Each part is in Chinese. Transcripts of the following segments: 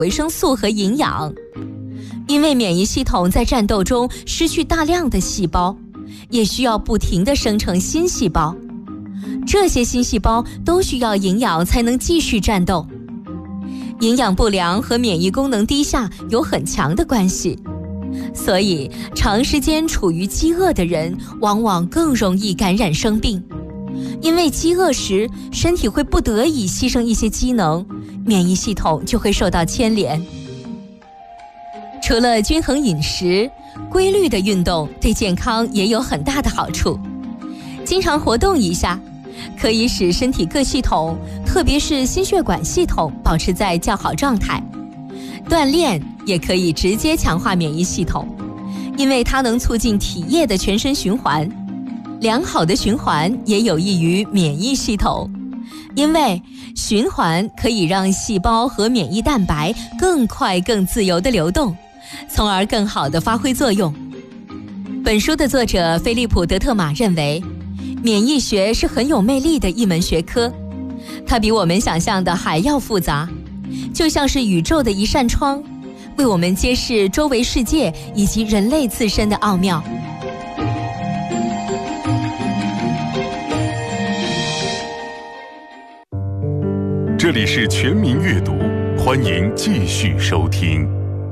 维生素和营养。因为免疫系统在战斗中失去大量的细胞，也需要不停地生成新细胞，这些新细胞都需要营养才能继续战斗。营养不良和免疫功能低下有很强的关系，所以长时间处于饥饿的人往往更容易感染生病。因为饥饿时身体会不得已牺牲一些机能，免疫系统就会受到牵连。除了均衡饮食，规律的运动对健康也有很大的好处。经常活动一下，可以使身体各系统，特别是心血管系统保持在较好状态。锻炼也可以直接强化免疫系统，因为它能促进体液的全身循环。良好的循环也有益于免疫系统，因为循环可以让细胞和免疫蛋白更快更自由地流动，从而更好地发挥作用。本书的作者菲利普·德特玛认为，免疫学是很有魅力的一门学科，它比我们想象的还要复杂，就像是宇宙的一扇窗，为我们揭示周围世界以及人类自身的奥妙。 这里是全民阅读，欢迎继续收听。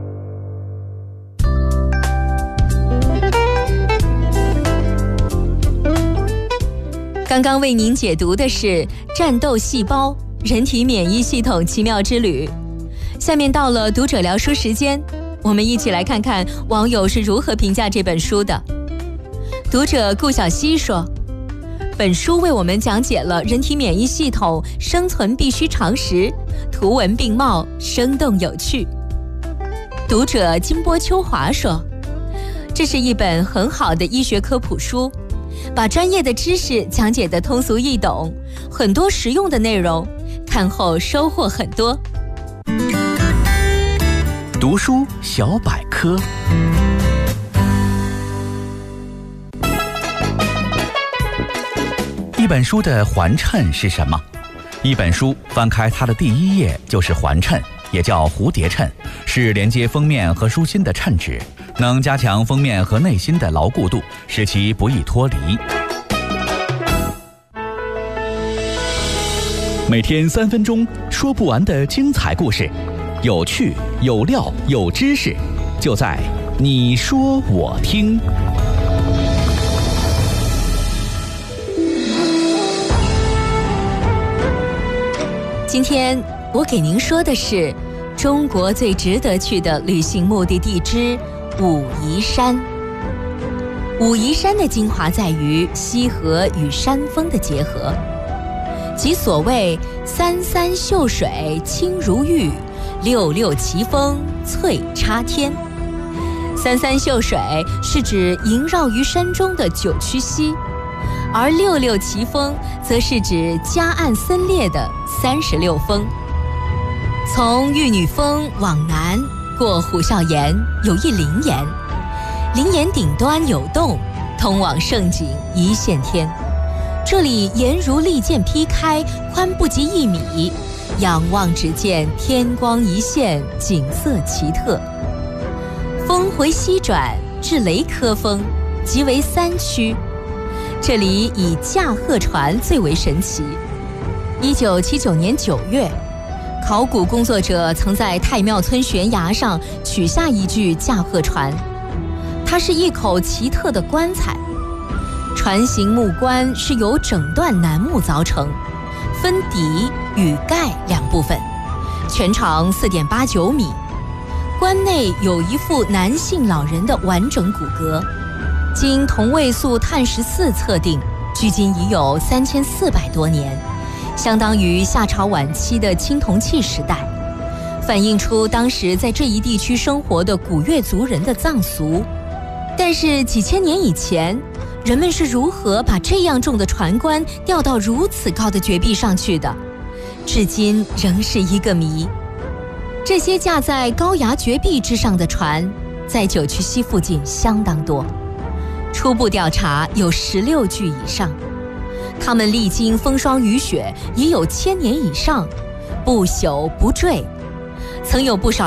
刚刚为您解读的是战斗细胞，人体免疫系统奇妙之旅。下面到了读者聊书时间，我们一起来看看网友是如何评价这本书的。读者顾小溪说，本书为我们讲解了人体免疫系统生存必须常识，图文并茂，生动有趣。读者金波秋华说，这是一本很好的医学科普书，把专业的知识讲解得通俗易懂，很多实用的内容，看后收获很多。 读书小百科。一本书的环衬是什么？一本书翻开它的第一页就是环衬，也叫蝴蝶衬，是连接封面和书心的衬纸，能加强封面和内心的牢固度，使其不易脱离。每天3分钟，说不完的精彩故事，有趣、有料、有知识，就在你说我听。 今天我给您说的是中国最值得去的旅行目的地之武夷山。武夷山的精华在于溪河与山峰的结合，即所谓三三秀水清如玉，六六奇峰翠插天。三三秀水是指萦绕于山中的九曲溪，而六六奇峰则是指夹岸森列的36峰。从玉女峰往南过虎啸岩有一灵岩，灵岩顶端有洞，通往胜景一线天。这里岩如利剑劈开，宽不及1米，仰望只见天光一线，景色奇特。峰回西转至雷科峰，即为3区。这里以驾鹤船最为神奇。1979年9月，考古工作者曾在太庙村悬崖上取下一具驾鹤船，它是一口奇特的棺材。船形木棺是由整段楠木凿成，分底与盖2部分，全长4.89米。棺内有一副男性老人的完整骨骼，经同位素碳14测定，距今已有3400多年，相当于夏朝晚期的青铜器时代，反映出当时在这一地区生活的古越族人的葬俗。但是几千年以前，人们是如何把这样重的船棺吊到如此高的绝壁上去的，至今仍是一个谜。这些架在高崖绝壁之上的船，在九曲溪附近相当多，初步调查有16具以上。它们历经风霜雨雪，已有1000年以上，不朽不坠。曾有不少